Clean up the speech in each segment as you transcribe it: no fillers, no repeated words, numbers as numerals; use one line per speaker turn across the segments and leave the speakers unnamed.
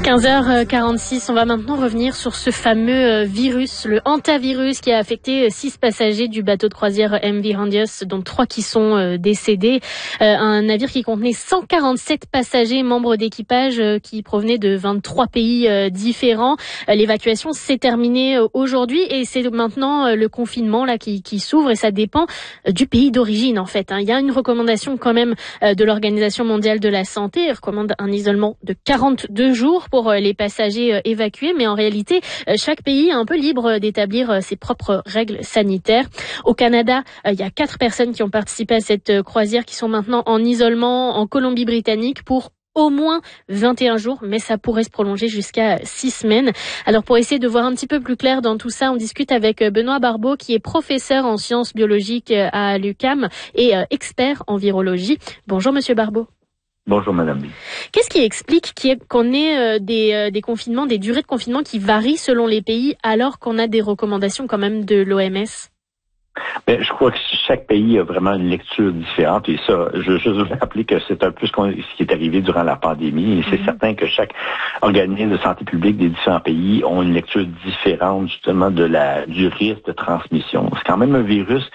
15h46, on va maintenant revenir sur ce fameux virus, le hantavirus qui a affecté 6 passagers du bateau de croisière MV Hondios, dont 3 qui sont décédés. Un navire qui contenait 147 passagers, membres d'équipage qui provenaient de 23 pays différents. L'évacuation s'est terminée aujourd'hui et c'est maintenant le confinement là qui s'ouvre et ça dépend du pays d'origine en fait. Il y a une recommandation quand même de l'Organisation mondiale de la santé. Elle recommande un isolement de 42 jours pour les passagers évacués, mais en réalité, chaque pays est un peu libre d'établir ses propres règles sanitaires. Au Canada, il y a 4 personnes qui ont participé à cette croisière qui sont maintenant en isolement en Colombie-Britannique pour au moins 21 jours, mais ça pourrait se prolonger jusqu'à 6 semaines. Alors pour essayer de voir un petit peu plus clair dans tout ça, on discute avec Benoît Barbeau, qui est professeur en sciences biologiques à l'UQAM et expert en virologie. Bonjour Monsieur Barbeau.
Bonjour Madame.
Qu'est-ce qui explique qu'on ait des confinements, des durées de confinement qui varient selon les pays, alors qu'on a des recommandations quand même de l'OMS?
Je crois que chaque pays a vraiment une lecture différente et ça, je veux rappeler que c'est un peu ce qui est arrivé durant la pandémie et c'est certain que chaque organisme de santé publique des différents pays ont une lecture différente justement du risque de transmission. C'est quand même un virus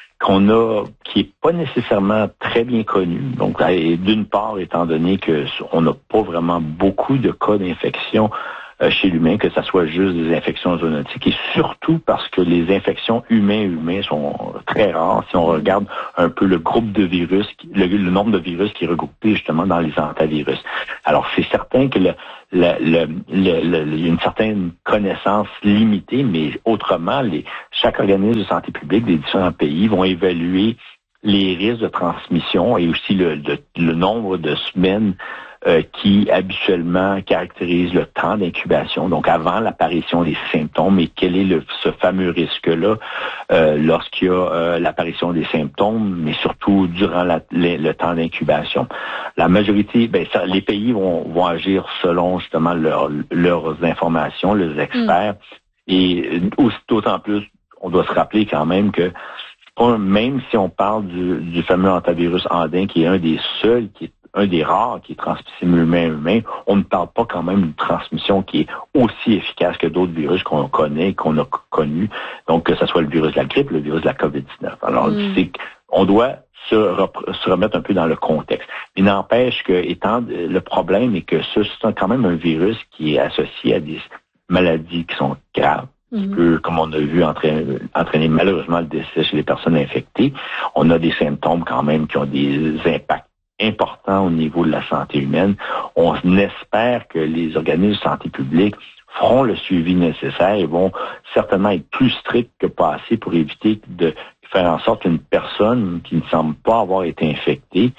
qui est pas nécessairement très bien connu. Donc, d'une part, étant donné que on n'a pas vraiment beaucoup de cas d'infection chez l'humain, que ça soit juste des infections zoonotiques, et surtout parce que les infections humain-humain sont très rares. Si on regarde un peu le groupe de virus, le nombre de virus qui est regroupé justement dans les hantavirus. Alors, c'est certain que il y a une certaine connaissance limitée, mais autrement, chaque organisme de santé publique des différents pays vont évaluer les risques de transmission et aussi le nombre de semaines qui habituellement caractérise le temps d'incubation, donc avant l'apparition des symptômes, et quel est ce fameux risque-là lorsqu'il y a l'apparition des symptômes, mais surtout durant le temps d'incubation. La majorité, les pays vont agir selon justement leurs informations, leurs experts, et d'autant plus, on doit se rappeler quand même que même si on parle du fameux hantavirus andin, qui est un des seuls, qui est un des rares qui est transmissible humain-humain, on ne parle pas quand même d'une transmission qui est aussi efficace que d'autres virus qu'on connaît, qu'on a connus. Donc, que ce soit le virus de la grippe, le virus de la COVID-19. Alors, on doit se remettre un peu dans le contexte. Il n'empêche que, le problème est que c'est quand même un virus qui est associé à des maladies qui sont graves. Qui peut, comme on a vu, entraîner malheureusement le décès chez les personnes infectées. On a des symptômes quand même qui ont des impacts importants au niveau de la santé humaine. On espère que les organismes de santé publique feront le suivi nécessaire et vont certainement être plus stricts que passé pour éviter de faire en sorte qu'une personne qui ne semble pas avoir été infectée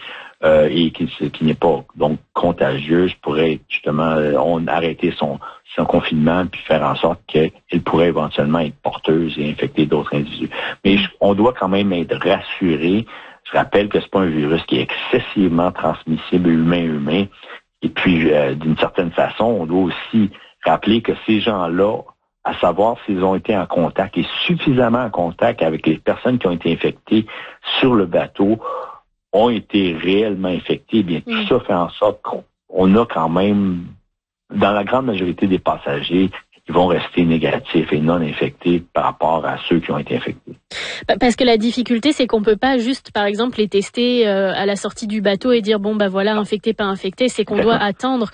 et qui n'est pas donc contagieuse pourrait justement arrêter son confinement puis faire en sorte qu'elle pourrait éventuellement être porteuse et infecter d'autres individus. Mais on doit quand même être rassuré. Je rappelle que c'est pas un virus qui est excessivement transmissible humain-humain. Et puis, d'une certaine façon, on doit aussi rappeler que ces gens-là, à savoir s'ils ont été en contact et suffisamment en contact avec les personnes qui ont été infectées sur le bateau, ont été réellement infectés. Eh bien, tout ça fait en sorte qu'on a quand même, dans la grande majorité des passagers, ils vont rester négatifs et non infectés par rapport à ceux qui ont été infectés.
Parce que la difficulté, c'est qu'on peut pas juste, par exemple, les tester à la sortie du bateau et dire voilà, infecté, pas infecté. C'est qu'on doit attendre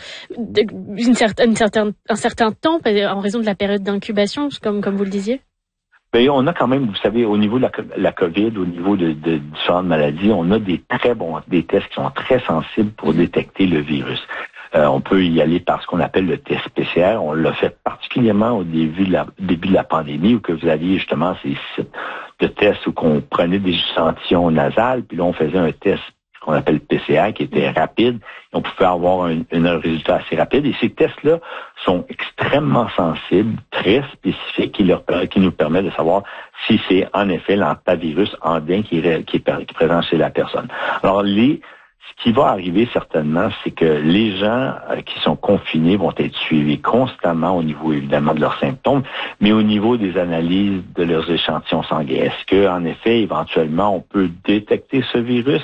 un certain temps en raison de la période d'incubation, comme vous le disiez.
On a quand même, vous savez, au niveau de la COVID, au niveau de différentes maladies, on a des tests qui sont très sensibles pour détecter le virus. On peut y aller par ce qu'on appelle le test PCR. On l'a fait particulièrement au début de la pandémie, où que vous aviez justement ces sites de tests où qu'on prenait des échantillons nasales, puis là on faisait un test qu'on appelle PCR, qui était rapide. On pouvait avoir un résultat assez rapide. Et ces tests-là sont extrêmement sensibles, très spécifiques, qui nous permet de savoir si c'est en effet l'hantavirus andin qui est présent chez la personne. Alors, ce qui va arriver certainement, c'est que les gens qui sont confinés vont être suivis constamment au niveau évidemment de leurs symptômes, mais au niveau des analyses de leurs échantillons sanguins. Est-ce que, en effet, éventuellement, on peut détecter ce virus?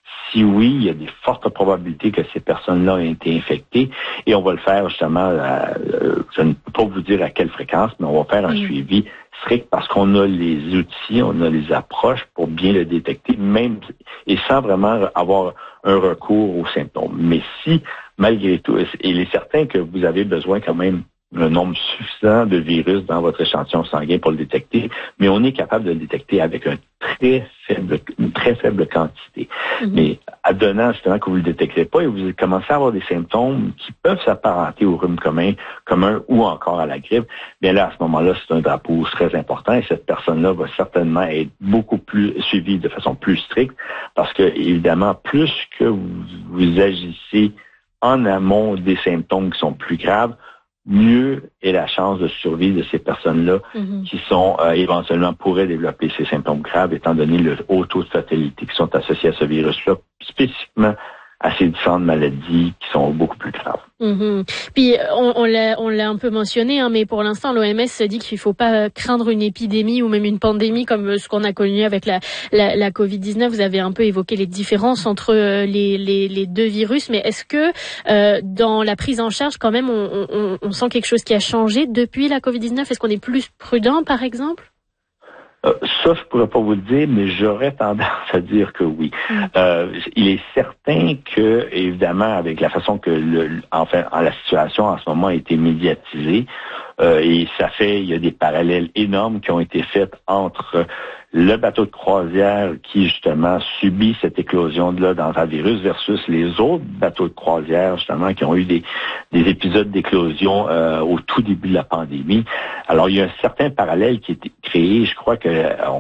Si oui, il y a des fortes probabilités que ces personnes-là aient été infectées et on va le faire justement, je ne peux pas vous dire à quelle fréquence, mais on va faire un suivi strict parce qu'on a les outils, on a les approches pour bien le détecter, même et sans vraiment avoir un recours aux symptômes. Mais si, malgré tout, il est certain que vous avez besoin quand même un nombre suffisant de virus dans votre échantillon sanguin pour le détecter, mais on est capable de le détecter avec une très faible quantité. Mais adonnant justement que vous ne le détectez pas et vous commencez à avoir des symptômes qui peuvent s'apparenter au rhume commun ou encore à la grippe, bien là, à ce moment-là, c'est un drapeau très important et cette personne-là va certainement être beaucoup plus suivie de façon plus stricte parce que, évidemment, plus que vous agissez en amont des symptômes qui sont plus graves, mieux est la chance de survie de ces personnes-là qui sont éventuellement pourraient développer ces symptômes graves étant donné le haut taux de fatalité qui sont associés à ce virus-là, spécifiquement à ces différentes maladies qui sont beaucoup plus graves.
Puis on l'a un peu mentionné, mais pour l'instant l'OMS dit qu'il faut pas craindre une épidémie ou même une pandémie comme ce qu'on a connu avec la Covid-19. Vous avez un peu évoqué les différences entre les deux virus, mais est-ce que dans la prise en charge quand même on sent quelque chose qui a changé depuis la Covid-19? Est-ce qu'on est plus prudent par exemple?
Ça, je pourrais pas vous le dire, mais j'aurais tendance à dire que oui. Il est certain que, évidemment, avec la façon que la situation en ce moment a été médiatisée, et il y a des parallèles énormes qui ont été faits entre le bateau de croisière qui, justement, subit cette éclosion-là d'antivirus versus les autres bateaux de croisière, justement, qui ont eu des épisodes d'éclosion au tout début de la pandémie. Alors, il y a un certain parallèle qui a été créé. Je crois que